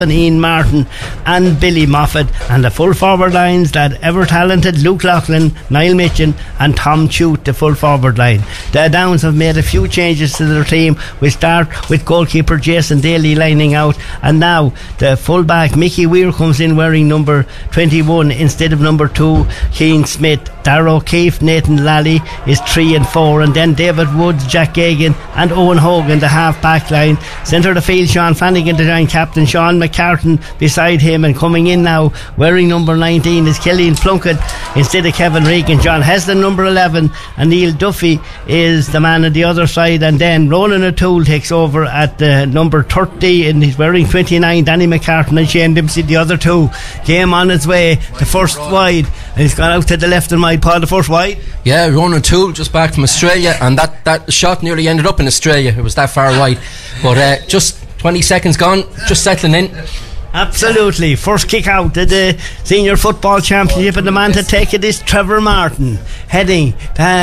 Ian Martin and Billy Moffat, and the full forward lines, that ever talented Luke Loughlin, Niall Mitchin and Tom Chute, the full forward line. The Downs have made a few changes to their team. We start with goalkeeper Jason Daly lining out, and now the full back Mickey Weir comes in wearing number 21 instead of number 2 Keane Smith. Darragh O'Keefe, Nathan Lally is 3 and 4, and then David Woods, Jack Gagan and Owen Hogan, the half back line. Centre of the field, Sean Flanagan, the joint captain, Sean McCartan beside him, and coming in now wearing number 19 is Killian Plunkett instead of Kevin Regan. John Heslin number 11, and Neil Duffy is the man on the other side, and then Ronan O'Toole takes over at number 30 and he's wearing 29. Danny McCartan and Shane Dempsey, the other two. Game on its way, the first wide, and he's gone out to the left and right. Paul, the first wide. Yeah, Ronan O'Toole just back from Australia, and that shot nearly ended up in Australia. It was that far wide, but just 20 seconds gone, just settling in. Absolutely. First kick out of the Senior Football Championship, and the man to take it is Trevor Martin, heading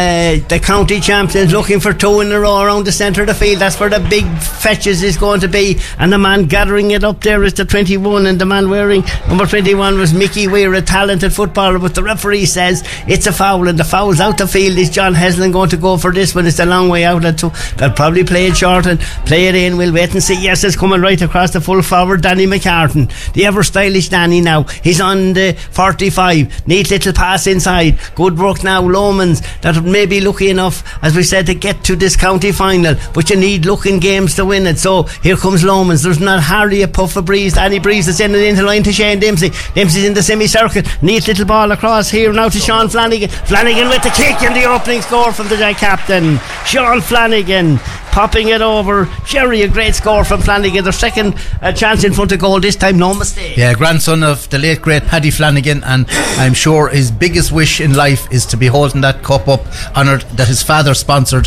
the county champions, looking for 2 in a row around the centre of the field. That's where the big fetches is going to be, and the man gathering it up there is the 21, and the man wearing number 21 was Mickey Weir, a talented footballer, but the referee says it's a foul, and the foul's out the field. Is John Heslin going to go for this one? It's a long way out, so they'll probably play it short and play it in. We'll wait and see. Yes, it's coming right across the full forward, Danny McCartan, the ever stylish Danny. Now he's on the 45, neat little pass inside. Good work now, Lomans, that may be lucky enough, as we said, to get to this county final, but you need looking games to win it. So here comes Lomans. There's not hardly a puff of breeze. Any breeze that's sending it into line to Shane Dempsey. Dempsey's in the semicircle, neat little ball across here now to Sean Flanagan. Flanagan with the kick and the opening score from the captain, Sean Flanagan, popping it over. Jerry, a great score from Flanagan. Their second chance in front of goal this time, no mistake. Yeah, grandson of the late great Paddy Flanagan, and I'm sure his biggest wish in life is to be holding that cup up, honoured that his father sponsored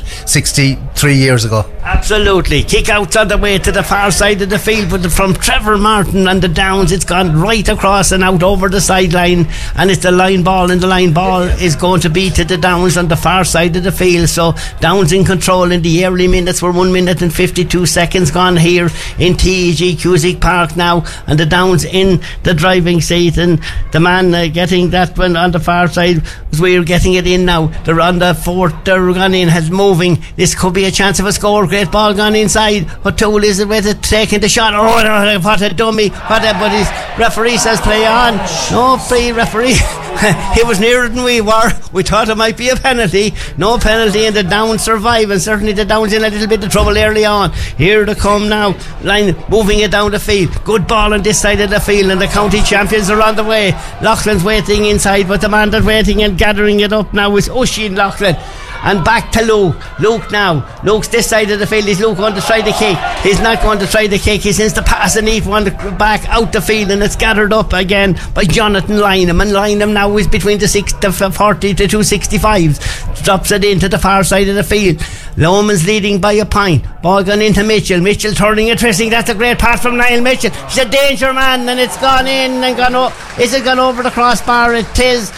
63 years ago. Absolutely. Kick outs on the way to the far side of the field, but from Trevor Martin and the Downs, it's gone right across and out over the sideline, and it's the line ball, and the line ball is going to be to the Downs on the far side of the field. So Downs in control in the early minutes. We're 1 minute and 52 seconds gone here in TEG Cusick Park now, and the Downs in the driving seat, and the man getting that one on the far side was Weir getting it in now. They're on the fourth, they're gone in, has moving. This could be a chance of a score. Great ball gone inside. O'Toole is with it, taking the shot. Oh, what a dummy. But his referee says play on. No play, referee. He was nearer than we were. We thought it might be a penalty. No penalty, and the Downs survive, and certainly the Downs in a little bit of trouble early on. Here they come now, line moving it down the field. Good ball on this side of the field, and the county champions are on the way. Loughlin's waiting inside, but the man that's waiting and gathering it up now is Oisin Loughlin. And back to Luke now. Luke's this side of the field. Is Luke going to try the kick? He's not going to try the kick. He sends the pass and Eve one back out the field, and it's gathered up again by Jonathan Lynham. And Lynham now is between the 40 to 265s. Drops it into the far side of the field. Lomans leading by a point. Ball gone into Mitchell. Mitchell turning and twisting. That's a great pass from Niall Mitchell. He's a danger man, and it's gone in and gone over. Is it gone over the crossbar? It is.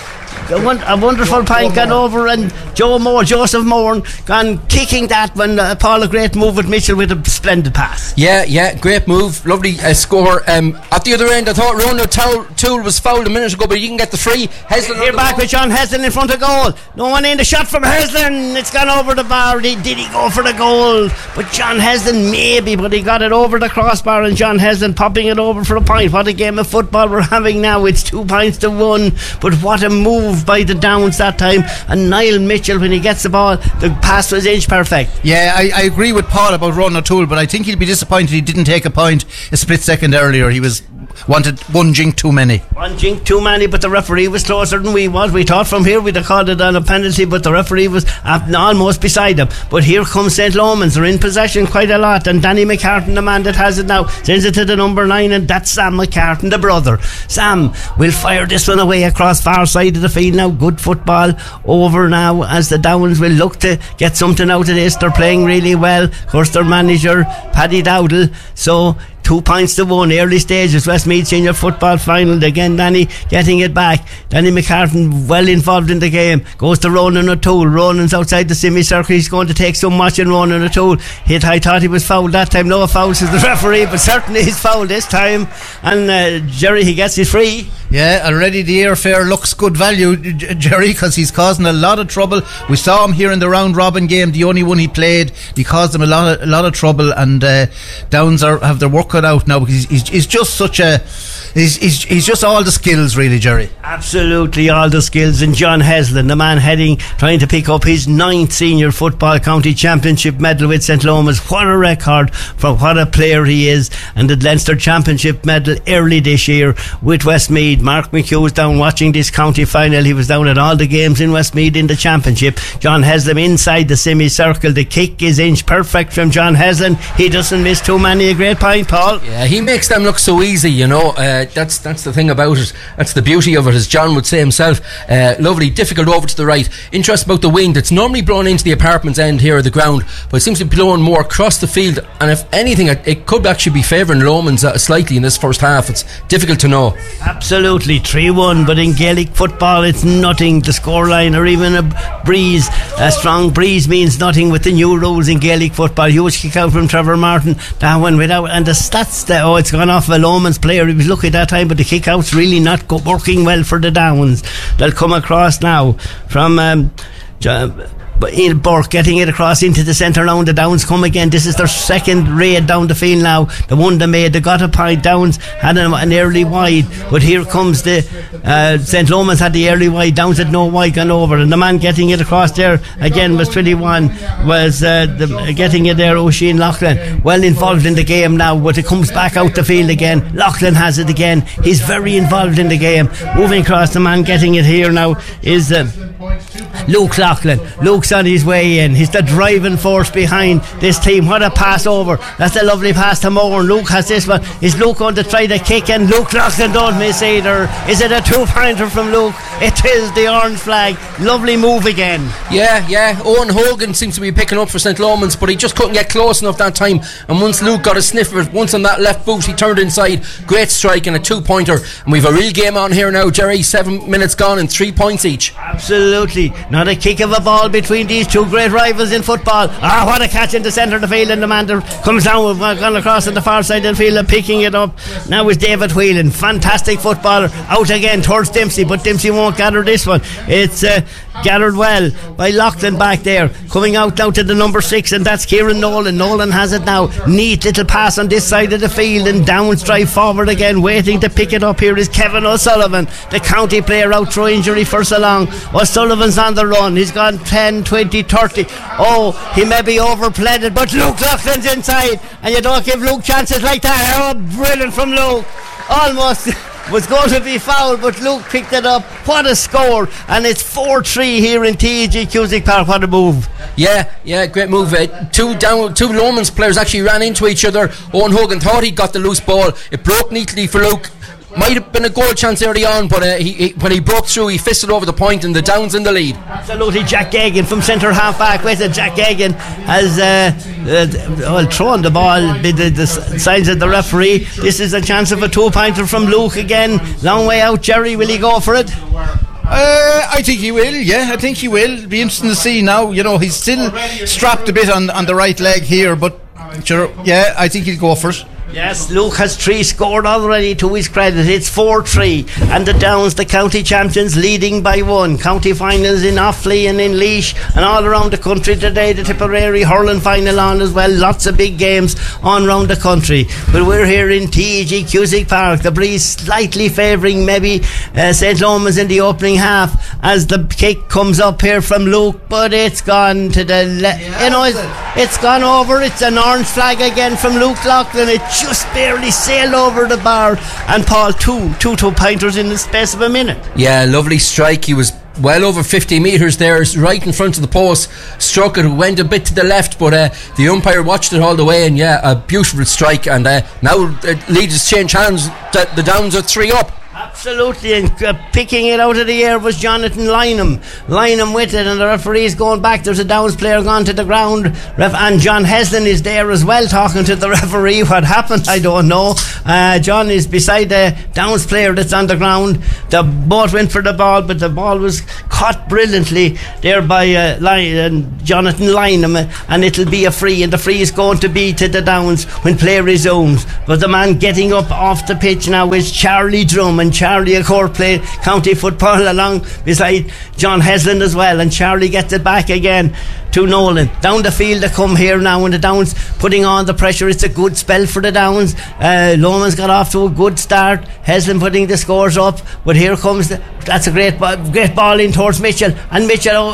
A wonderful point gone over, and Joseph Moore gone kicking that one. Paul, a great move with Mitchell with a splendid pass. Yeah, great move, lovely score. At the other end, I thought Ronan O'Toole was fouled a minute ago, but he can get the free. Heslin here back with John Heslin in front of goal. No one in, the shot from Heslin. It's gone over the bar. Did he go for the goal? But John Heslin maybe, but he got it over the crossbar, and John Heslin popping it over for a point. What a game of football we're having now. It's 2 points to 1, but what a move by the Downs that time. And Niall Mitchell, when he gets the ball, the pass was inch perfect. Yeah, I agree with Paul about Ronan O'Toole, but I think he'll be disappointed he didn't take a point a split second earlier. He wanted one jink too many. One jink too many, but the referee was closer than we was. We thought from here we'd have called it on a penalty, but the referee was almost beside him. But here comes St. Lomans. They're in possession quite a lot, and Danny McCartan, the man that has it now, sends it to the number 9, and that's Sam McCartan, the brother. Sam will fire this one away across far side of the field now. Good football over now, as the Downs will look to get something out of this. They're playing really well. Of course, their manager Paddy Dowdle, so 2-1, early stages, Westmeath Senior Football Final. Again, Danny getting it back. Danny McCartan well involved in the game. Goes to Ronan O'Toole. Ronan's outside the semicircle. He's going to take some watching Ronan O'Toole. I thought he was fouled that time. No fouls as the referee, but certainly he's fouled this time. And Jerry, he gets his free. Yeah, already the airfare looks good value, Jerry, because he's causing a lot of trouble. We saw him here in the round robin game, the only one he played. He caused them a lot of trouble, and Downs have their work cut out now, because he's just such a he's just all the skills, really, Jerry. Absolutely all the skills. And John Heslin, the man trying to pick up his 9th senior football county championship medal with St. Lomas. What a record for what a player he is. And the Leinster championship medal early this year with Westmeath. Mark McHugh was down watching this county final. He was down at all the games in Westmeath in the championship. John Heslin inside the semicircle. The kick is inch perfect from John Heslin. He doesn't miss too many. A great point, Paul. Yeah, he makes them look so easy, you know. That's the thing about it. That's the beauty of it, as John would say himself. Lovely, difficult over to the right. Interesting about the wind. It's normally blown into the apartment's end here of the ground, but it seems to be blowing more across the field. And if anything, it could actually be favouring Lomans slightly in this first half. It's difficult to know. Absolutely, 3-1, but in Gaelic football it's nothing. The scoreline or even a strong breeze means nothing with the new rules in Gaelic football. Huge kick out from Trevor Martin, that one without, and the stats it's gone off a Lomans player. He was lucky that time, but the kick out's really not working well for the Downs. They'll come across now from but Ian Burke getting it across into the centre now, and the Downs come again. This is their second raid down the field now. The one they made, they got a point. Downs had an early wide, but here comes the St. Lomas had the early wide. Downs had no wide gone over, and the man getting it across there again was 21, was getting it there, Oisin Loughlin, well involved in the game now, but it comes back out the field again. Loughlin has it again. He's very involved in the game. Moving across, the man getting it here now is Luke Loughlin. Luke's on his way in. He's the driving force behind this team. What a pass over. That's a lovely pass to Moore. Luke has this one. Is Luke going to try the kick? And Luke Loughlin don't miss either. Is it a 2-pointer from Luke? It is. The orange flag. Lovely move again. Yeah. Owen Hogan seems to be picking up for St. Lomans, but he just couldn't get close enough that time. And once Luke got a sniff of it, once on that left boot, he turned inside. Great strike and a 2-pointer. And we've a real game on here now, Jerry. 7 minutes gone and 3 points each. Absolutely. Not a kick of a ball between these two great rivals in football. What a catch in the centre of the field, and the man comes down, gone across on the far side of the field and picking it up. Now is David Whelan, fantastic footballer, out again towards Dempsey, but Dempsey won't gather this one. It's gathered well by Loughlin back there, coming out now to the number 6, and that's Kieran Nolan. Nolan has it now. Neat little pass on this side of the field, and Downs drive forward again, waiting to pick it up. Here is Kevin O'Sullivan, the county player, out through injury for so long. O'Sullivan's on the run. He's gone 10, 20, 30. He may be overplayed it, but Luke Loughlin's inside, and you don't give Luke chances like that. Brilliant from Luke. Almost was going to be fouled, but Luke picked it up. What a score. And it's 4-3 here in TEG Cusack Park. What a move. Yeah, great two Lomans players actually ran into each other. Owen Hogan thought he got the loose ball. It broke neatly for Luke. Might have been a goal chance early on, but when he broke through, he fisted over the point, and the Downs in the lead. Absolutely. Jack Gagan from centre half back with it. Jack Gagan has thrown the ball. The signs of the referee. This is a chance of a 2-pointer from Luke again. Long way out. Jerry, will he go for it? I think he will. Yeah, I think he will. It'll be interesting to see now. You know, he's still strapped a bit on the right leg here, but sure, yeah, I think he'll go for it. Yes, Luke has 3 scored already, to his credit. It's 4-3, and the Downs, the county champions, leading by 1. County finals in Offaly and in Laois and all around the country today. The Tipperary hurling final on as well. Lots of big games on around the country. But we're here in TEG Cusack Park. The breeze slightly favouring maybe St. Lomas in the opening half as the kick comes up here from Luke, but it's gone to the it's gone over. It's an orange flag again from Luke Loughlin. It just barely sailed over the bar, and Paul, two pointers in the space of a minute. Yeah, lovely strike. He was well over 50 metres there, right in front of the post, struck it, went a bit to the left, but the umpire watched it all the way, and yeah, a beautiful strike. And now lead has changed hands. The Downs are 3 up. Absolutely, and picking it out of the air was Jonathan Lynham. Lynham with it, and the referee's going back. There's a Downs player gone to the ground, and John Heslin is there as well, talking to the referee. What happened, I don't know. John is beside the Downs player that's on the ground. The both went for the ball, but the ball was caught brilliantly there by Jonathan Lynham, and it'll be a free, and the free is going to be to the Downs when play resumes. But the man getting up off the pitch now is Charlie Drum, and Charlie O'Court played county football along beside John Heslin as well, and Charlie gets it back again to Nolan. Down the field they come here now, and the Downs putting on the pressure. It's a good spell for the Downs. Loman's got off to a good start. Heslin putting the scores up, but here comes that's a great ball in towards Mitchell, and Mitchell,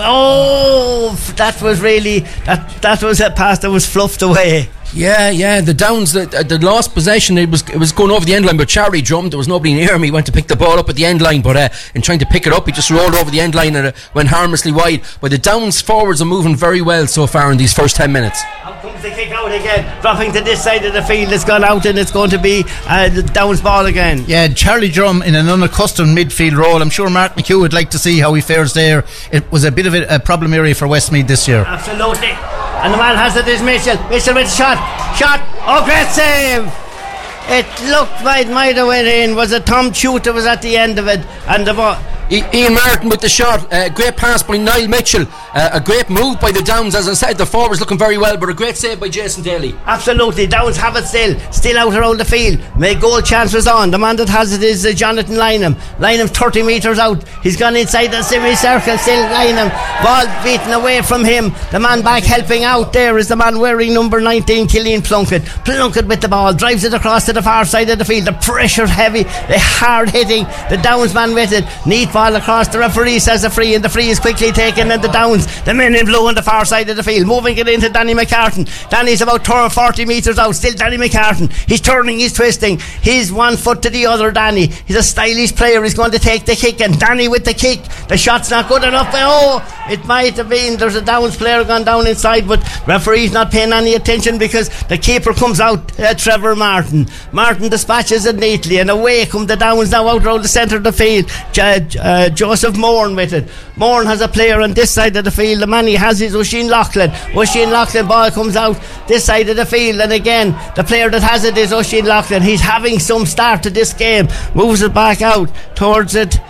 that was really that was a pass that was fluffed away. Yeah, the Downs, the lost possession, it was going over the end line, but Charlie Drum, there was nobody near him. He went to pick the ball up at the end line, but in trying to pick it up, he just rolled over the end line and went harmlessly wide. But the Downs forwards are moving very well so far in these first 10 minutes. Out comes the kick out again, dropping to this side of the field. It's gone out, and it's going to be the Downs ball again. Yeah, Charlie Drum in an unaccustomed midfield role. I'm sure Mark McHugh would like to see how he fares there. It was a bit of a problem area for Westmeath this year. Absolutely. And the man has it is Mitchell with a shot, oh, great save. It looked like it might have went in. Was it Tom Chute that was at the end of it, and the ball Ian Martin with the shot. Great pass by Niall Mitchell. A great move by the Downs. As I said, the forwards looking very well, but a great save by Jason Daly. Absolutely. Downs have it still out around the field. Make goal chances on. The man that has it is Jonathan Lynham. Lynham 30 metres out. He's gone inside the semicircle. Still Lynham. Ball beaten away from him. The man back helping out there is the man wearing number 19, Killian Plunkett. Plunkett with the ball, drives it across to the far side of the field. The pressure's heavy, the hard hitting. The Downs man with it. Neat ball across. The referee says a free, and the free is quickly taken, and the Downs, the men in blue on the far side of the field, moving it into Danny McCartan. Danny's about 40 metres out. Still Danny McCartan. He's turning, he's twisting. He's one foot to the other. Danny, he's a stylish player. He's going to take the kick, and Danny with the kick. The shot's not good enough. It might have been. There's a Downs player gone down inside, but referee's not paying any attention because the keeper comes out, Trevor Martin. Martin dispatches it neatly, and away come the Downs now out around the centre of the field. Joseph Moran with it. Moran has a player on this side of the field. The man he has is Oisin Loughlin. Oisin Loughlin, ball comes out this side of the field, and again the player that has it is Oisin Loughlin. He's having some start to this game. Moves it back out towards it,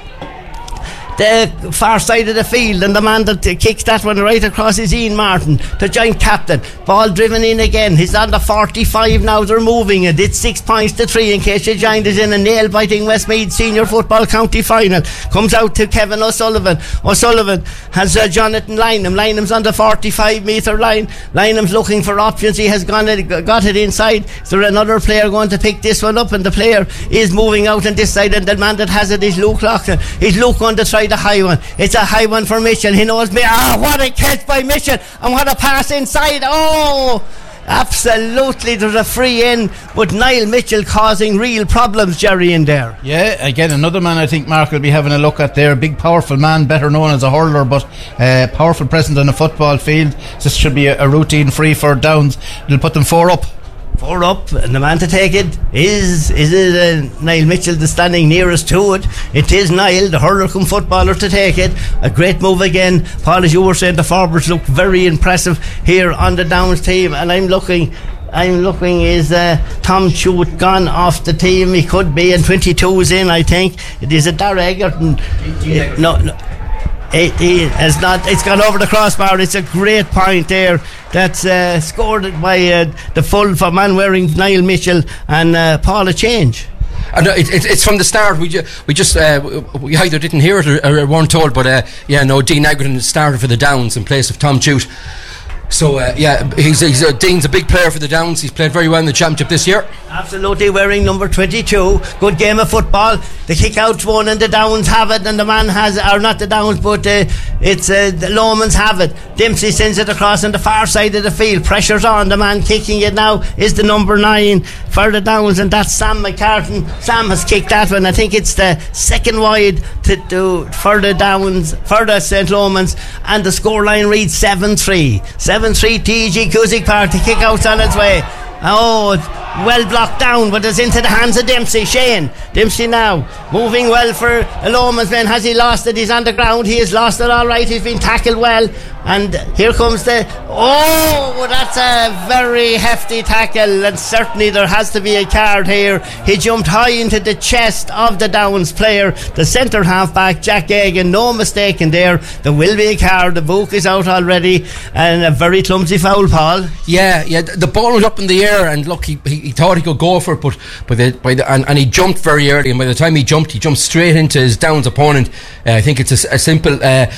the far side of the field, and the man that kicks that one right across is Ian Martin, the joint captain. Ball driven in again. He's on the 45 now. They're moving it. It's 6 points to 3 in case you joined us in a nail-biting Westmeath Senior Football County Final. Comes out to Kevin O'Sullivan. O'Sullivan has Jonathan Lynham. Lynham's on the 45 metre line. Lynham's looking for options. He has got it inside. Is there another player going to pick this one up? And the player is moving out on this side, and the man that has it is Luke Loughlin. Is Luke going to try the high one? It's a high one for Mitchell. He knows me. What a catch by Mitchell, and what a pass inside. Absolutely, there's a free in, but Niall Mitchell causing real problems, Jerry, in there. Yeah, again, another man I think Mark will be having a look at there. Big, powerful man, better known as a hurler, but powerful presence on the football field. This should be a routine free for Downs. They'll put them 4 up. 4 up, and the man to take it is Niall Mitchell, the standing nearest to it. It is Niall, the hurler come footballer, to take it. A great move again. Paul, as you were saying, the forwards look very impressive here on the Downs team, and I'm looking is Tom Chute gone off the team? He could be, and 22's in, I think. It is a Dara Egerton. No. It has not. It's gone over the crossbar. It's a great point there. That's scored by the full for man wearing Niall Mitchell and Paul a change. It's from the start. We either didn't hear it or weren't told. But Dean Egerton started for the Downs in place of Tom Chute. So Dean's a big player for the Downs. He's played very well in the championship this year. Absolutely, wearing number 22. Good game of football. The kick out's won, and the Downs have it, and the man has, or not the Downs, but it's the Lomans have it. Dempsey sends it across on the far side of the field. Pressure's on. The man kicking it now is the number 9 for the Downs, and that's Sam McCartan. Sam has kicked that one. I think it's the second wide for the Downs, for the St. Lomans, and the scoreline reads 7-3. 7-3 TG Cusick Park. The kick out's on its way. well blocked down, but it's into the hands of Dempsey. Shane Dempsey now moving well for Loman's men. Has he lost it? He's on the ground. He has lost it all right. He's been tackled well, and here comes that's a very hefty tackle, and certainly there has to be a card here. He jumped high into the chest of the Downs player, the centre half back Jack Gagan. No mistake in there. There will be a card. The book is out already, and a very clumsy foul, Paul. Yeah, the ball was up in the air, and look, he thought he could go for it, but he jumped very early, and by the time he jumped straight into his Downs opponent. I think it's a simple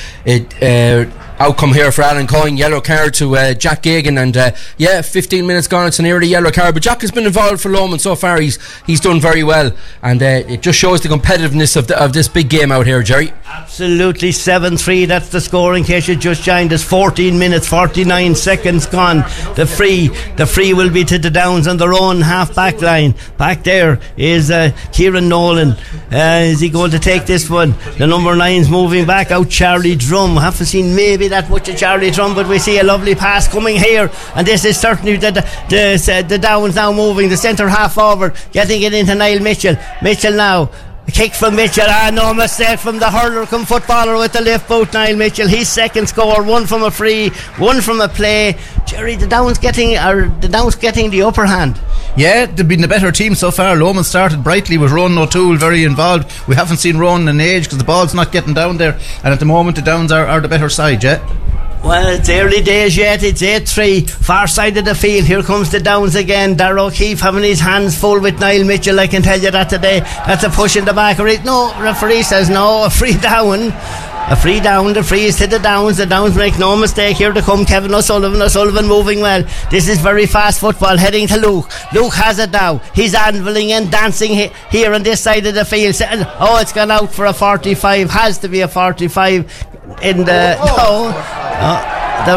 outcome here for Alan Coyne. Yellow card to Jack Gagan, and 15 minutes gone, it's an early yellow card, but Jack has been involved for Lomond so far. He's done very well, and it just shows the competitiveness of this big game out here, Jerry. Absolutely. 7-3, that's the score in case you just joined us. 14 minutes 49 seconds gone. The free will be to the Downs on their own half back line. Back there is Kieran Nolan. Is he going to take this one? The number 9's moving back out, Charlie Drum. Haven't seen maybe that much of Charlie Drum, but we see a lovely pass coming here, and this is certainly the Downs now moving the centre half forward, getting it into Niall Mitchell. Mitchell now, a kick from Mitchell, no mistake from the hurler come footballer with the left boot, Niall Mitchell. His second score, one from a free, one from a play. Jerry, the Downs getting the upper hand. Yeah, they've been the better team so far. Lomond started brightly with Ronan O'Toole very involved. We haven't seen Ronan in age because the ball's not getting down there, and at the moment the Downs are the better side, yeah. Well, it's early days yet. It's 8-3, far side of the field. Here comes the Downs again. Darragh O'Keefe having his hands full with Niall Mitchell, I can tell you that today. That's a push in the back. No, referee says no, a free down. A free down, the free is to the Downs. The Downs make no mistake. Here to come Kevin O'Sullivan moving well. This is very fast football, heading to Luke. Luke has it now. He's anviling and dancing here on this side of the field. It's gone out for a 45. Has to be a 45 in the the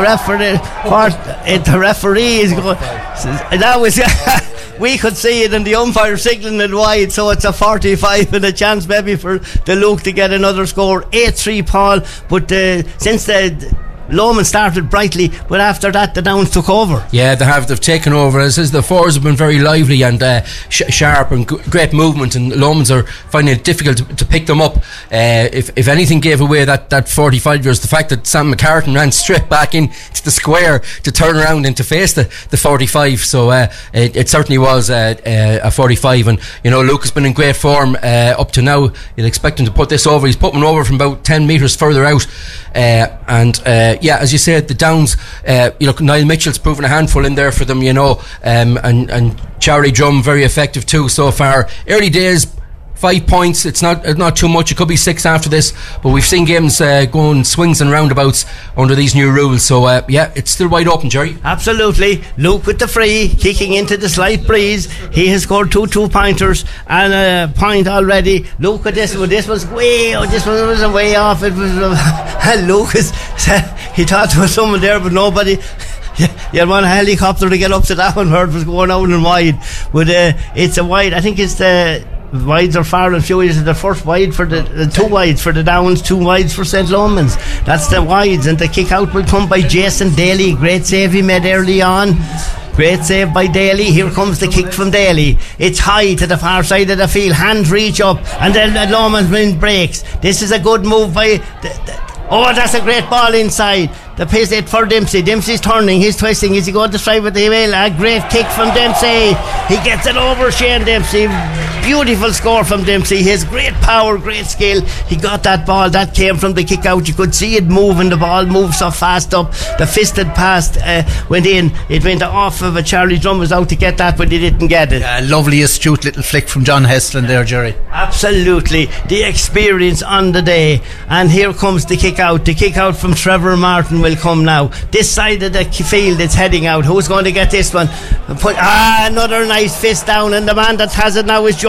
referee is going. That was we could see it, and the umpire signalling it wide, so it's a 45 and a chance maybe for the Luke to get another score. 8-3, Paul, but since the Lomond started brightly, but after that the Downs took over. Yeah, they've taken over. As the fours have been very lively and sharp and great movement, and Lomond's are finding it difficult to pick them up. If anything gave away that 45 years, the fact that Sam McCartan ran straight back into the square to turn around and to face the 45, so it certainly was a 45. And Luke has been in great form up to now. You'd expect him to put this over. He's put one over from about 10 metres further out, as you said, the Downs, Niall Mitchell's proven a handful in there for them, and Charlie Drum very effective too so far. Early days, 5 points, it's not too much. It could be 6 after this, but we've seen games going swings and roundabouts under these new rules, so it's still wide open, Jerry. Absolutely. Luke with the free, kicking into the slight breeze. He has scored 2 pointers and a point already. Luke with this one. This was way off. It was Lucas. He thought there was someone there, but nobody. You had one helicopter to get up to that one where it was going out and wide, but it's a wide. I think it's the wides are far and few. Is the first wide for the 2 wides for the Downs, 2 wides for St. Lomond's. That's the wides, and the kick out will come by Jason Daly. Great save he made early on. Great save by Daly. Here comes the kick from Daly. It's high to the far side of the field. Hand reach up, and then Lomond's win breaks. This is a good move by that's a great ball inside. The pace it for Dempsey. Dempsey's turning, he's twisting. Is he going to strike with the wheel? A great kick from Dempsey. He gets it over Shane Dempsey. Beautiful score from Dempsey. He has great power, great skill. He got that ball. That came from the kick out. You could see it moving. The ball moved so fast up. The fisted pass went in. It went off of a Charlie Drum was out to get that, but he didn't get it. Lovely astute little flick from John Hestlin there, Jerry. Absolutely. The experience on the day. And here comes the kick out. The kick out from Trevor Martin will come now. This side of the field it's heading out. Who's going to get this one? Another nice fist down, and the man that has it now is Joe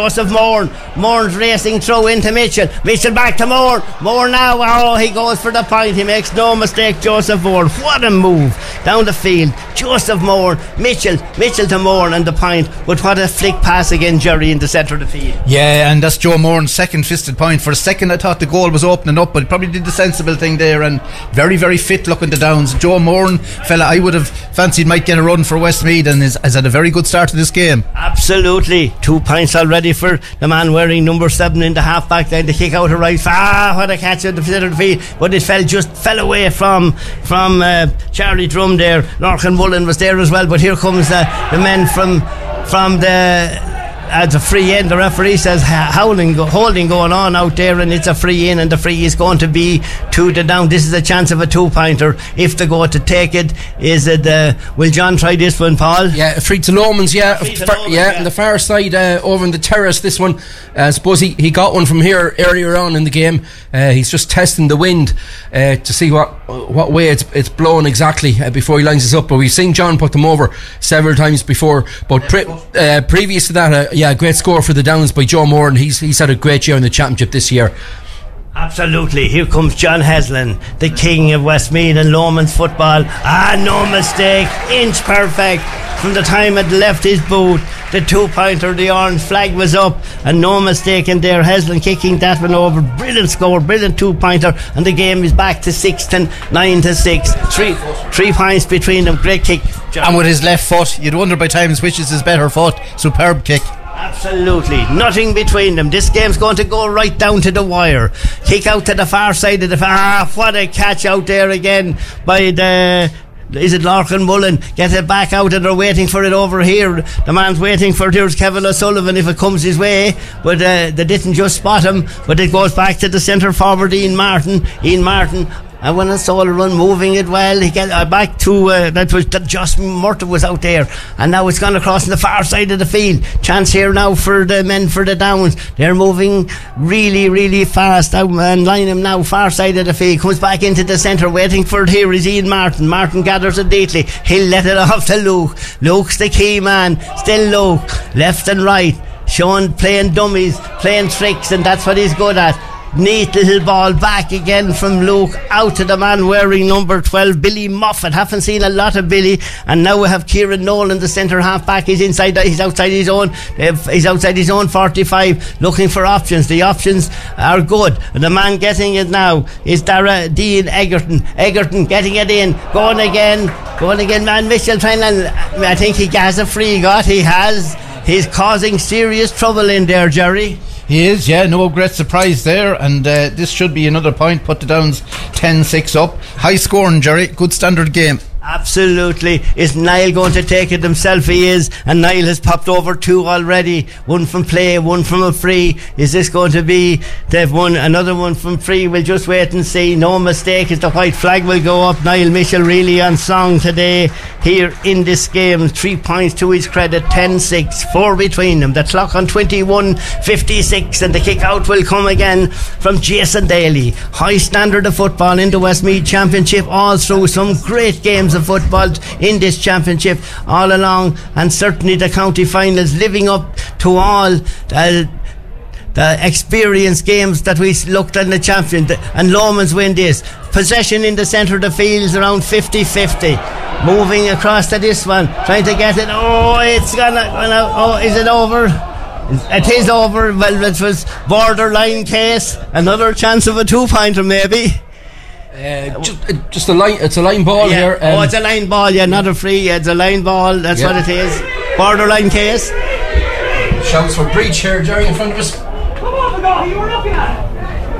Joseph Moore. Moore's racing through into Mitchell. Mitchell back to Moore. Moore now. Oh, he goes for the point. He makes no mistake, Joseph Moore. What a move down the field. Joseph Moore, Mitchell to Moore and the point. But what a flick pass again, Jerry, in the centre of the field. Yeah, and that's Joe Moore's second fisted point. For a second I thought the goal was opening up, but he probably did the sensible thing there, and very, very fit looking to Downs. Joe Moore, fella I would have fancied might get a run for Westmeath, and has had a very good start to this game. Absolutely. 2 points already for the man wearing number 7 in the half back line. The kick out of right. What a catch at the centre of the field, but it fell away from Charlie Drum there. Lorcan Mullen was there as well, but here comes the men from the at a free in. The referee says holding going on out there, and it's a free in, and the free is going to be to the Down. This is a chance of a 2-pointer if they go to take it. Is it will John try this one, Paul? Yeah, free to Lomans, on the far side over in the terrace. This one, I suppose he got one from here earlier on in the game. He's just testing the wind to see what way it's blowing exactly before he lines us up, but we've seen John put them over several times before, but previous to that great score for the Downs by Joe Moore, and he's had a great year in the championship this year. Absolutely. Here comes John Heslin, the king of Westmeath and Lomans football. No mistake, inch perfect from the time it left his boot. The 2-pointer, the orange flag was up, and no mistake in there. Heslin kicking that one over. Brilliant score, brilliant 2-pointer, and the game is back to 9-6. 3 points between them. Great kick, John. And with his left foot, you'd wonder by times which is his better foot. Superb kick. Absolutely, nothing between them. This game's going to go right down to the wire. Kick out to the far side of the what a catch out there again by is it Lorcan Mullen? Get it back out, and they're waiting for it over here. The man's waiting for it. Here's Kevin O'Sullivan if it comes his way, but they didn't just spot him, but it goes back to the centre forward Ian Martin. And when I saw the run moving it well, he get back to that was just Murta was out there, and now it's gone across on the far side of the field. Chance here now for the men for the Downs. They're moving really, really fast out and line him now far side of the field. Comes back into the centre, waiting for it. Here is Ian Martin. Martin gathers it neatly. He'll let it off to Luke. Luke's the key man. Still Luke, left and right, playing dummies, playing tricks, and that's what he's good at. Neat little ball back again from Luke out to the man wearing number 12, Billy Moffat. Haven't seen a lot of Billy, and now we have Kieran Nolan, the centre half back. He's outside his own 45, looking for options. The options are good, and the man getting it now is Dean Egerton getting it in, going again, man. Mitchell trying, and I think he has a free he's causing serious trouble in there, Jerry. He is, no great surprise there, and this should be another point, put the Downs 10-6 up. High scoring, Jerry, good standard game. Absolutely. Is Niall going to take it himself? He is, and Niall has popped over 2 already. One from play, one from a free. Is this going to be they've won another one from free? We'll just wait and see. No mistake as the white flag will go up. Niall Mitchell really on song today here in this game. 3 points to his credit. 10-6, 4 between them. The clock on 21:56, and the kick out will come again from Jason Daly. High standard of football in the Westmeath Championship all through. Some great games of football in this championship all along, and certainly the county finals living up to all the experienced games that we looked at in the champion. And Lomans win this. Possession in the centre of the field is around 50-50. Moving across to this one, trying to get it. It's gonna is it over? It is over. Well, it was borderline case. Another chance of a 2-pointer maybe. Just a line. It's a line ball here. It's a line ball. Not a free. It's a line ball. That's what it is. Borderline case. Shouts for breach here, Jerry, in front of us. Come on, McGaughy, you were looking at it.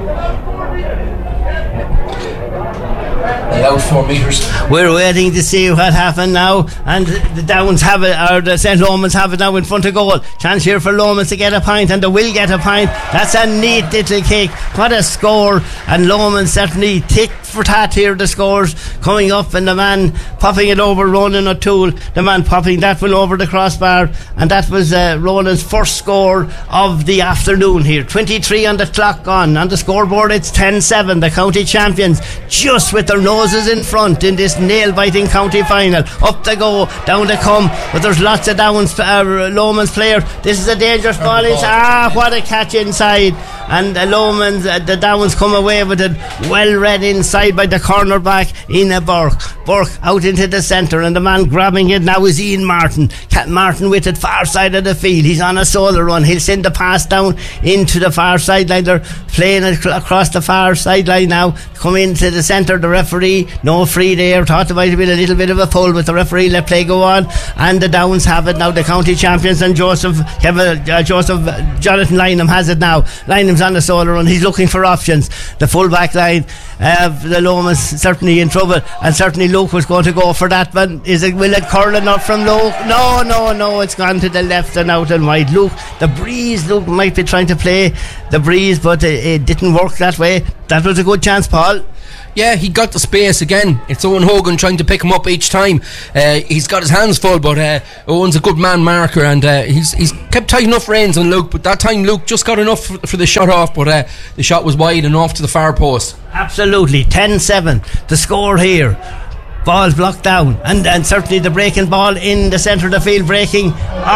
Allowed 4 metres. We're waiting to see what happened now, and the Downs have it, or the St. Lomans have it now in front of goal. Chance here for Lomans to get a point, and they will get a point. That's a neat little kick. What a score! And Lomans certainly tick for tat here. The scores coming up, and the man popping it over, Ronan O'Toole. The man popping that one over the crossbar, and that was Ronan's first score of the afternoon here. 23 on the clock on the scoreboard. It's 10-7. The county champions just with their noses in front in this nail-biting county final. Up they go, down they come, but there's lots of Lomond's players. This is a dangerous ball. What a catch inside. And Lomond's, the Downs come away with it, well read inside by the cornerback, Ina Burke. Burke out into the centre, and the man grabbing it now is Ian Martin. Martin with it far side of the field. He's on a solo run. He'll send the pass down into the far sideline. They're playing it across the far sideline now. Come into the centre. The referee, no free there. Thought there might have been a little bit of a pull, but the referee let play go on, and the Downs have it now. The county champions, and Jonathan Lynham has it now. Lynham's on the solo run. He's looking for options. The full back line, the Lomans certainly in trouble, and certainly Luke was going to go for that one. Will it curl enough from Luke? No, it's gone to the left and out and wide. Luke might be trying to play the breeze, but it didn't work that way. That was a good chance, Paul. Yeah, he got the space again. It's Owen Hogan trying to pick him up each time. He's got his hands full, but Owen's a good man marker, and he's kept tight enough reins on Luke, but that time Luke just got enough for the shot off, but the shot was wide and off to the far post. Absolutely. 10-7 the score here. Ball's blocked down, and certainly the breaking ball in the centre of the field breaking.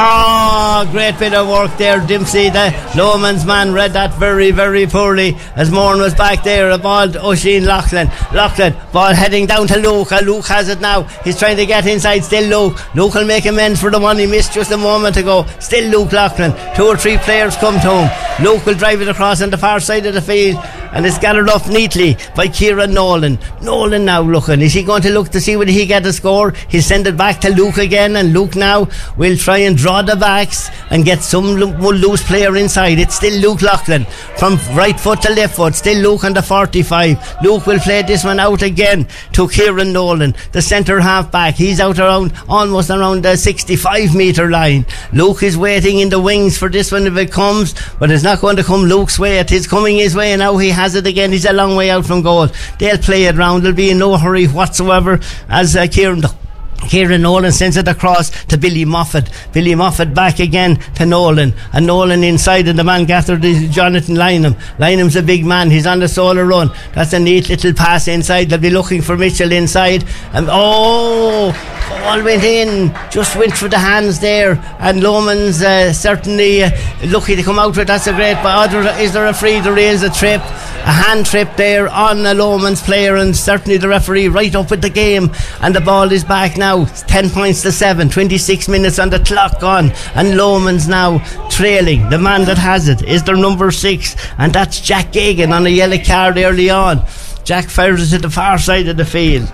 Great bit of work there, Dempsey. The Lomans man read that very, very poorly as Moran was back there. A ball to Oisin Loughlin, ball heading down to Luke. Luke has it now. He's trying to get inside. Still Luke will make amends for the one he missed just a moment ago. Still Luke Loughlin. 2 or 3 players come to him. Luke will drive it across on the far side of the field, and it's gathered up neatly by Kieran Nolan. Nolan now looking. Is he going to look to see whether he get a score? He'll send it back to Luke again, and Luke now will try and draw the backs and get some loose player inside. It's still Luke Loughlin from right foot to left foot. Still Luke on the 45. Luke will play this one out again to Kieran Nolan, the centre half back. He's out almost around the 65 metre line. Luke is waiting in the wings for this one if it comes, but it's not going to come Luke's way. It is coming his way, and now he has it again. He's a long way out from goal. They'll play it round. They'll be in no hurry whatsoever as Kieran Nolan sends it across to Billy Moffat. Billy Moffat back again to Nolan, and Nolan inside, and the man gathered is Jonathan Lynham. Lynham's a big man. He's on the solo run. That's a neat little pass inside. They'll be looking for Mitchell inside, and ball went in, just went for the hands there, and Lomans certainly lucky to come out with. That's a great ball. Is there a free? There is a trip, a hand trip there on a Lomans player, and certainly the referee right up with the game, and the ball is back now. 10 points to 7, 26 minutes on the clock gone, and Lomans now trailing. The man that has it is their number 6, and that's Jack Gagan on a yellow card early on. Jack fires it to the far side of the field,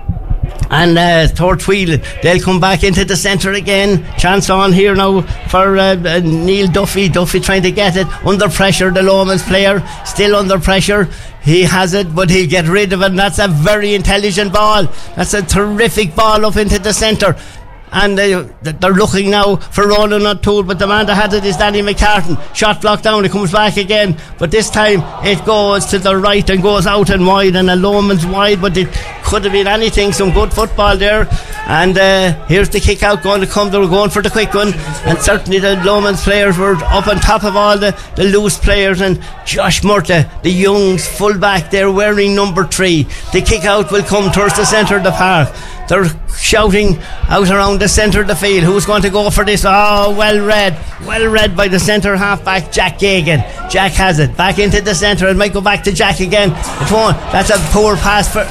and Thor Whelan, they'll come back into the centre again. Chance on here now for Neil Duffy trying to get it under pressure. The Lomans player still under pressure. He has it, but he'll get rid of it, and that's a very intelligent ball. That's a terrific ball up into the centre, and they're looking now for Ronan O'Toole, but the man that had it is Danny McCartan. Shot blocked down, it comes back again, but this time it goes to the right and goes out and wide, and a Lomans wide, but it could have been anything. Some good football there, and here's the kick out going to come. They were going for the quick one, and certainly the Lomans players were up on top of all the loose players, and Josh Murta, the young fullback there, wearing number 3. The kick out will come towards the centre of the park. They're shouting out around the centre of the field. Who's going to go for this? Well read by the centre half back, Jack Gagan. Jack has it back into the centre. It might go back to Jack again. It won't. That's a poor pass for.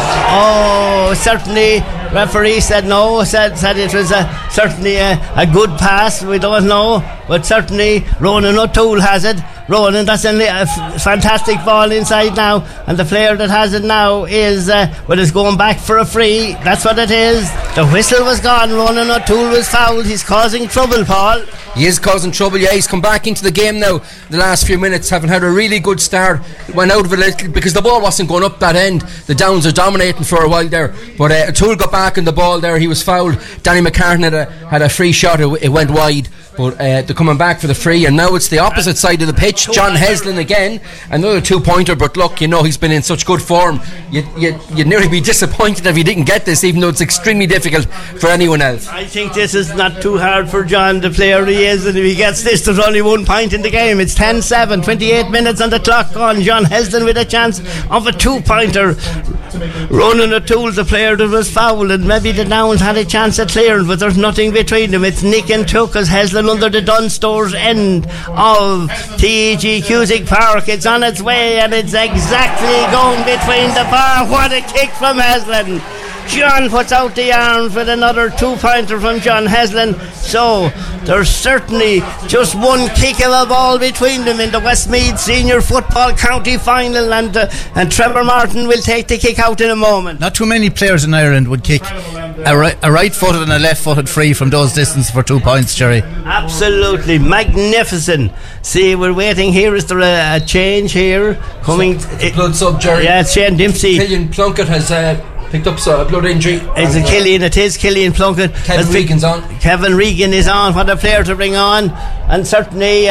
Certainly referee said no, said it was certainly a good pass. We don't know, but certainly Ronan O'Toole has it. Ronan, that's a fantastic ball inside now, and the player that has it now is is going back for a free. That's what it is. The whistle was gone. Ronan O'Toole was fouled. He's causing trouble, Paul. He is causing trouble. Yeah, he's come back into the game now the last few minutes, having had a really good start. Went out of it a little because the ball wasn't going up that end. The Downs are dominating for a while there, but O'Toole got back in the ball there. He was fouled. Danny McCartan had a free shot. It went wide, but they're coming back for the free, and now it's the opposite side of the pitch. John Heslin again, another 2-pointer, but look, he's been in such good form. You'd nearly be disappointed if he didn't get this, even though it's extremely difficult for anyone else. I think this is not too hard for John, the player he is, and if he gets this, there's only 1 point in the game. It's 10-7, 28 minutes on the clock gone. John Heslin with a chance of a 2-pointer. Ronan O'Toole, the player that was fouled, and maybe the Downs had a chance at clearing, but there's nothing between them. It's Nick and Tuck as Heslin under the Dunstores end of TEG Cusick Park. It's on its way and it's exactly going between the bar. What a kick from Heslin. John puts out the arms with another 2-pointer from John Heslin. So there's certainly just one kick of a ball between them in the Westmeath Senior Football County Final, and Trevor Martin will take the kick out in a moment. Not too many players in Ireland would kick a right-footed and a left-footed free from those distances for 2 points, Jerry. Absolutely magnificent. See, we're waiting here. Is there a change here coming? Blood sub, Jerry. Yeah, it's Shane Dempsey. Killian Plunkett has picked up a blood injury. It's a Killian. It is Killian Plunkett. Kevin Regan's on. Kevin Regan is on. What a player to bring on. And certainly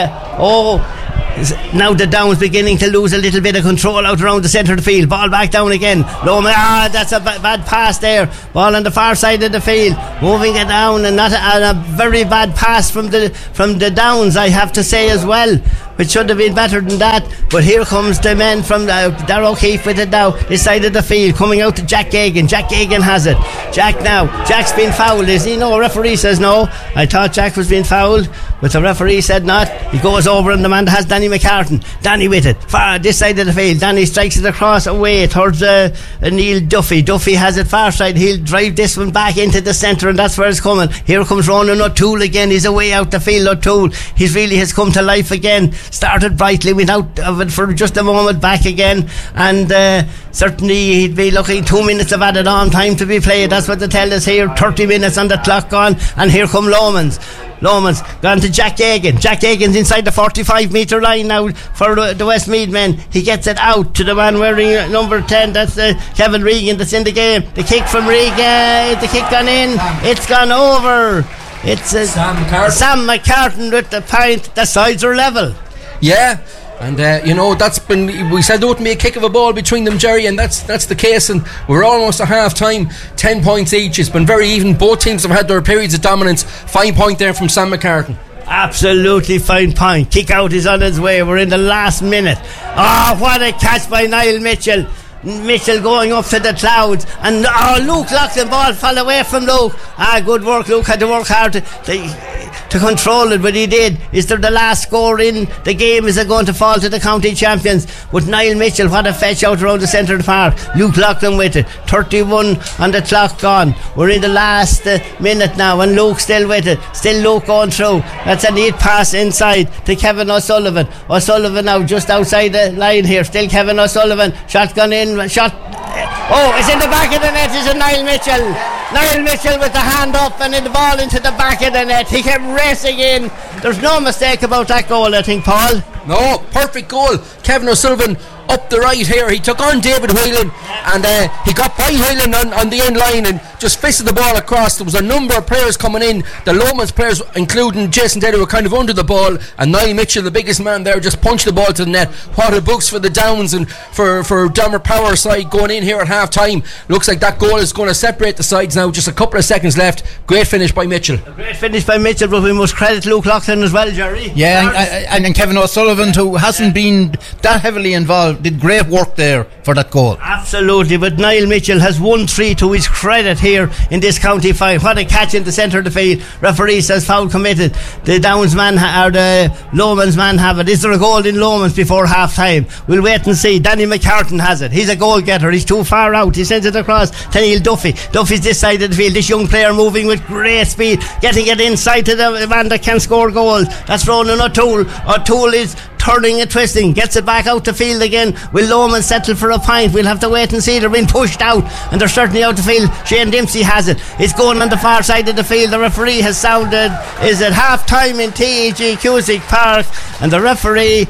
now the Downs beginning to lose a little bit of control out around the centre of the field. Ball back down again. Loma, that's a bad pass there. Ball on the far side of the field, moving it down, and not a very bad pass from the Downs, I have to say as well, which should have been better than that. But here comes the men from Darrow O'Keefe with it now, this side of the field, coming out to Jack Gagan. Jack Gagan has it. Jack's been fouled, is he? No, referee says no. I thought Jack was being fouled, but the referee said not. He goes over, and the man that has Danny McCartan. Danny with it, far this side of the field. Danny strikes it across away towards Neil Duffy. Duffy has it far side. He'll drive this one back into the centre, and that's where it's coming. Here comes Ronan O'Toole again. He's away out the field. O'Toole, he really has come to life again. Started brightly, went out of it for just a moment, back again, and certainly he'd be looking 2 minutes of added on time to be played. That's what they tell us here. 30 minutes on the clock gone, and here come Lomans gone to Jack Gagan. Jack Gagan's inside the 45 metre line now for the Westmeath men. He gets it out to the man wearing number 10. That's Kevin Regan that's in the game. The kick from Regan, the kick gone in, it's gone over. It's Sam McCartan with the point. The sides are level. Yeah, and that's been, we said there wouldn't be a kick of a ball between them, Jerry, and that's the case, and we're almost at half time. 10 points each. It's been very even. Both teams have had their periods of dominance. Fine point there from Sam McCartan. Absolutely fine point. Kick out is on its way. We're in the last minute. What a catch by Niall Mitchell. Mitchell going up to the clouds, and Luke Loughlin, ball fell away from Luke. Good work. Luke had to work hard to control it, but he did. Is there the last score in the game? Is it going to fall to the county champions? But Niall Mitchell, what a fetch out around the centre of the park. Luke Loughlin with it. 31 on the clock gone. We're in the last minute now, and Luke still with it. Still Luke going through. That's a neat pass inside to Kevin O'Sullivan. O'Sullivan now just outside the line here. Still Kevin O'Sullivan. Shotgun in. Shot. It's in the back of the net. It's a Niall Mitchell. Niall Mitchell with the hand up and in the ball into the back of the net. He kept racing in. There's no mistake about that goal, I think, Paul. No, perfect goal. Kevin O'Sullivan up the right here. He took on David Whelan, and he got by Whelan on the end line and just fisted the ball across. There was a number of players coming in. The Lomans players, including Jason Daly, were kind of under the ball, and Niall Mitchell, the biggest man there, just punched the ball to the net. What a books for the Downs and for Dermot Power side going in here at half time. Looks like that goal is going to separate the sides now. Just a couple of seconds left. Great finish by Mitchell. A great finish by Mitchell, but we must credit Luke Loughlin as well, Jerry. Yeah, and Kevin O'Sullivan, who hasn't been that heavily involved, did great work there for that goal. Absolutely, but Niall Mitchell has won 3 to his credit here in this county final. What a catch in the centre of the field. Referee says foul committed. The Downs man or the Lomans man have it. Is there a goal in Lomans before half time? We'll wait and see. Danny McCartan has it. He's a goal getter. He's too far out. He sends it across to Neil Duffy. Duffy's this side of the field. This young player moving with great speed, getting it inside to the man that can score goals. That's Ronan O'Toole. O'Toole is turning and twisting, gets it back out the field again. Will Lomans settle for a point? We'll have to wait and see. They're being pushed out, and they're certainly out the field. Shane Dempsey has it. It's going on the far side of the field. The referee has sounded, is it half time in TEG Cusick Park? And the referee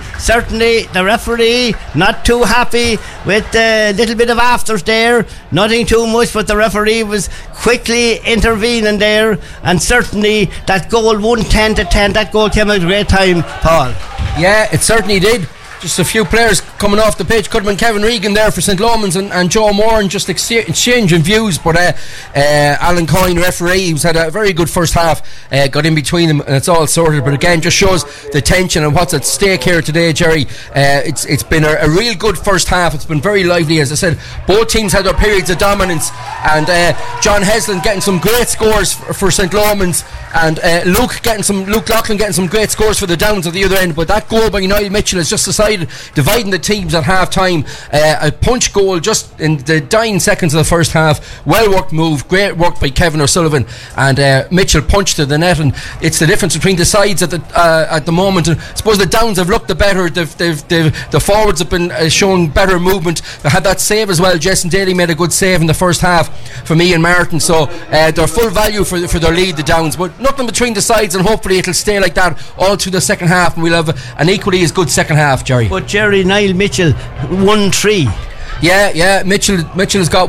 not too happy with a little bit of afters there, nothing too much, but the referee was quickly intervening there, and certainly that goal won 10-10. That goal came at a great time, Paul. Yeah, it certainly did. Just a few players coming off the pitch. Could have been Kevin Regan there for St. Lomans and Joe Moore, and just exchanging views. But Alan Coyne, referee, who's had a very good first half, got in between them, and it's all sorted. But again, just shows the tension and what's at stake here today, Jerry. It's been a real good first half. It's been very lively, as I said. Both teams had their periods of dominance, and John Heslin getting some great scores for St. Lomans, and Luke Loughlin getting some great scores for the Downs at the other end. But that goal by Niall Mitchell has just dividing the teams at half time. A punch goal just in the dying seconds of the first half. Well worked move, great work by Kevin O'Sullivan, and Mitchell punched to the net, and it's the difference between the sides at the moment. And I suppose the Downs have looked the better. The forwards have been showing better movement. They had that save as well. Jason Daly made a good save in the first half for Ian Martin, so they're full value for their lead, the Downs, but nothing between the sides, and hopefully it'll stay like that all through the second half, and we'll have an equally as good second half, Jerry. But Jerry, Niall Mitchell 1-3. Yeah, Mitchell's got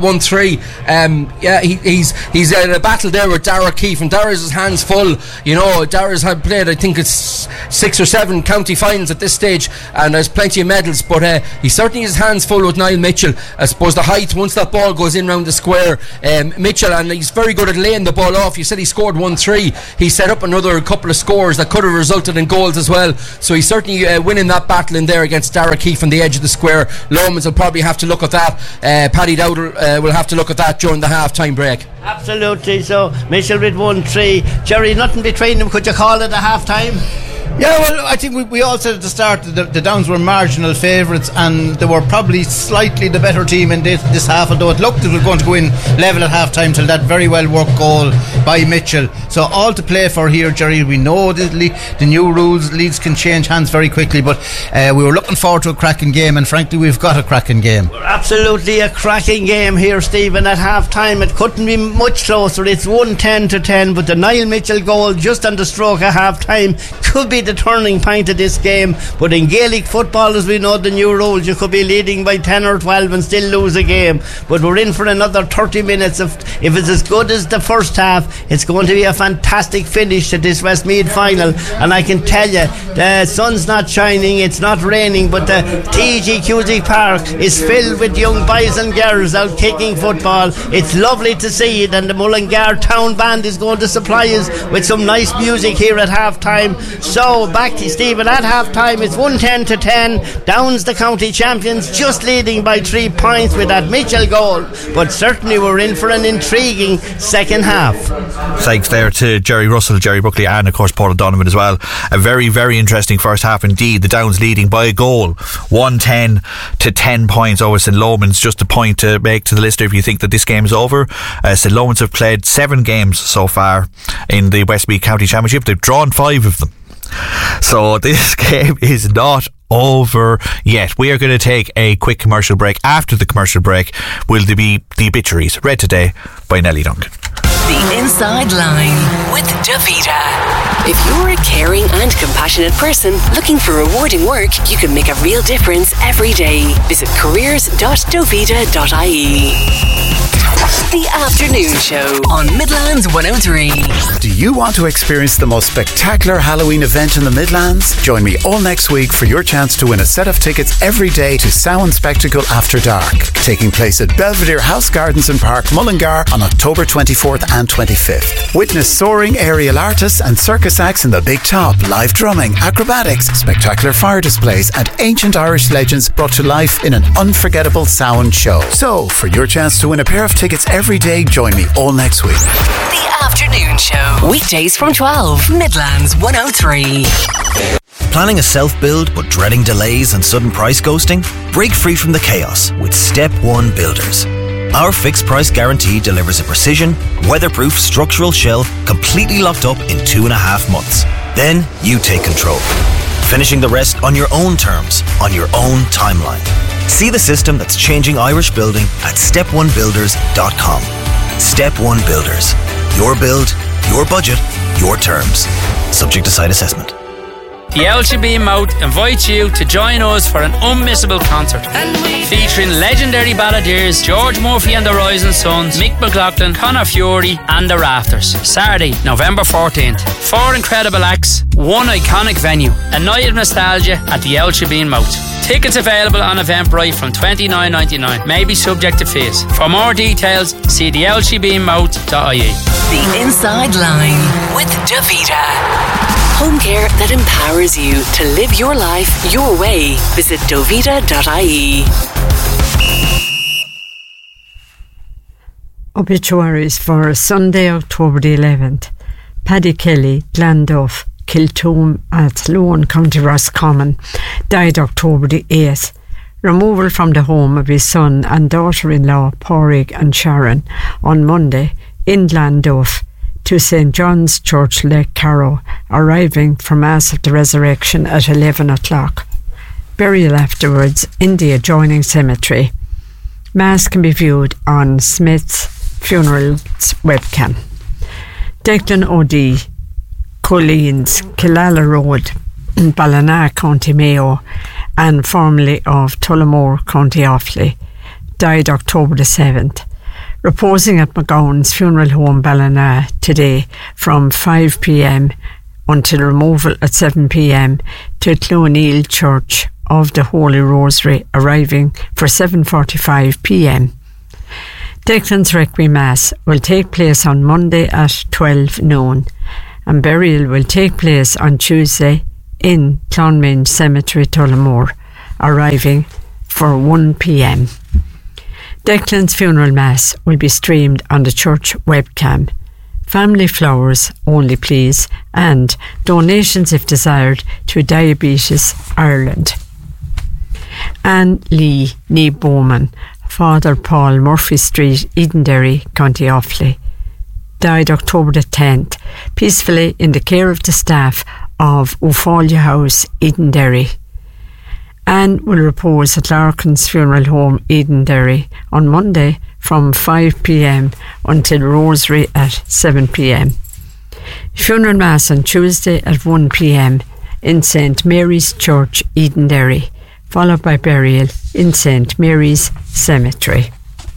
1-3. He's in a battle there with Dara Keefe, and Dara's hands full. You know, Dara's had played, I think it's 6 or 7 county finals at this stage, and there's plenty of medals, but he certainly has his hands full with Niall Mitchell. I suppose the height, once that ball goes in round the square, Mitchell, and he's very good at laying the ball off. You said he scored 1-3. He set up another couple of scores that could have resulted in goals as well, so he's certainly winning that battle in there against Dara Keefe on the edge of the square. Lomans will probably have to look at that. Paddy Dowdle will have to look at that during the half-time break. Absolutely. So Mitchell with 1-3. Jerry, nothing between them. Could you call it a half-time? Yeah, well, I think we all said at the start that the Downs were marginal favourites, and they were probably slightly the better team in this half, although it looked as it was going to go in level at half time till that very well worked goal by Mitchell. So all to play for here, Jerry. We know the new rules, leads can change hands very quickly, but we were looking forward to a cracking game, and frankly we've got a cracking game. Absolutely a cracking game here, Stephen. At half time it couldn't be much closer. It's 1-10, but the Niall Mitchell goal just on the stroke of half time could be the turning point of this game. But in Gaelic football, as we know the new rules, you could be leading by 10 or 12 and still lose a game. But we're in for another 30 minutes. If it's as good as the first half, it's going to be a fantastic finish to this Westmeath final. And I can tell you, the sun's not shining, it's not raining, but the TG Cusick Park is filled with young boys and girls out kicking football. It's lovely to see it, and the Mullingar Town Band is going to supply us with some nice music here at half time. So back to Stephen at half time. It's 1-10. Downs the county champions, just leading by 3 points with that Mitchell goal, but certainly we're in for an intriguing second half. Thanks there to Jerry Russell, Jerry Buckley, and of course Paul Donovan as well. A very, very interesting first half indeed. The Downs leading by a goal, 1-10 to 10 points over St. Lomans. Just a point to make to the listener if you think that this game is over. St. Lomans have played 7 games so far in the Westmeath County Championship. They've drawn 5 of them. So this game is not over yet. We are going to take a quick commercial break. After the commercial break will there be the obituaries read today by Nellie Duncan. The Inside Line with Davita. If you're a caring and compassionate person looking for rewarding work, you can make a real difference every day. Visit careers.dovita.ie. The Afternoon Show on Midlands 103. Do you want to experience the most spectacular Halloween event in the Midlands? Join me all next week for your chance to win a set of tickets every day to Samhain Spectacle After Dark, taking place at Belvedere House Gardens and Park, Mullingar on October 24th and 25th. Witness soaring aerial artists and circus acts in the Big Top, live drumming, acrobatics, spectacular fire displays and ancient Irish legends brought to life in an unforgettable Samhain show. So, for your chance to win a pair of tickets every day, join me all next week. The Afternoon Show, weekdays from 12, Midlands 103. Planning a self-build but dreading delays and sudden price ghosting? Break free from the chaos with Step 1 Builders. Our fixed price guarantee delivers a precision, weatherproof structural shell completely locked up in 2.5 months. Then you take control, finishing the rest on your own terms, on your own timeline. See the system that's changing Irish building at step1builders.com. Step 1 Builders. Your build, your budget, your terms. Subject to site assessment. The LCB in Mouth invites you to join us for an unmissable concert featuring legendary balladeers George Murphy and the Rising Sons, Mick McLaughlin, Conor Fury and the Rafters. Saturday, November 14th. 4 incredible acts, one iconic venue, a night of nostalgia at the LCB in Mouth. Tickets available on Eventbrite from $29.99. May be subject to fees. For more details, see the lgbmouth.ie. The Inside Line with Davita. Home care that empowers you to live your life your way. Visit dovita.ie. Obituaries for Sunday, October the 11th. Paddy Kelly, Glanduff, Kiltoom at Loan, County Roscommon, died October the 8th. Removal from the home of his son and daughter-in-law, Porrig and Sharon, on Monday in Glanduff to St. John's Church, Lake Carrow, arriving for Mass of the Resurrection at 11 o'clock. Burial afterwards in the adjoining cemetery. Mass can be viewed on Smith's Funerals webcam. Declan O'D, Colleen's, Killala Road, Ballina, County Mayo, and formerly of Tullamore, County Offaly, died October the 7th. Reposing at McGowan's Funeral Home, Ballina, today from 5 p.m. until removal at 7 p.m. to Cloneel Church of the Holy Rosary, arriving for 7:45 p.m. Declan's Requiem Mass will take place on Monday at 12 noon, and burial will take place on Tuesday in Clonminge Cemetery, Tullamore, arriving for 1 p.m. Declan's funeral mass will be streamed on the church webcam. Family flowers only, please, and donations if desired to Diabetes Ireland. Anne Lee Nee Bowman, Father Paul Murphy Street, Edenderry, County Offaly, died October the 10th, peacefully in the care of the staff of Ufalia House, Edenderry. Anne will repose at Larkin's Funeral Home, Edenderry, on Monday from 5 p.m. until Rosary at 7 p.m. Funeral Mass on Tuesday at 1 p.m. in St. Mary's Church, Edenderry, followed by burial in St. Mary's Cemetery.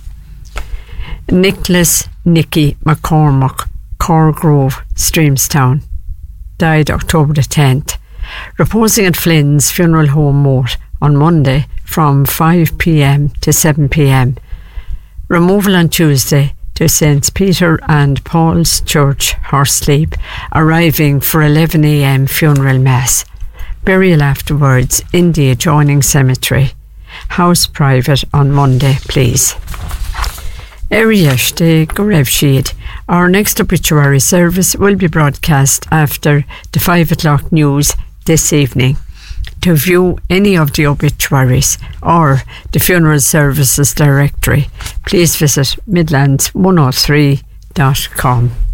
Nicholas Nicky McCormack, Corgrove, Streamstown, died October the 10th, reposing at Flynn's Funeral Home Moat on Monday from 5 p.m. to 7 p.m. Removal on Tuesday to St. Peter and Paul's Church, Horseleap, arriving for 11 a.m. funeral mass. Burial afterwards in the adjoining cemetery. House private on Monday, please. Eriash de Gorevshid. Our next obituary service will be broadcast after the 5 o'clock news this evening. To view any of the obituaries or the funeral services directory, please visit midlands103.com.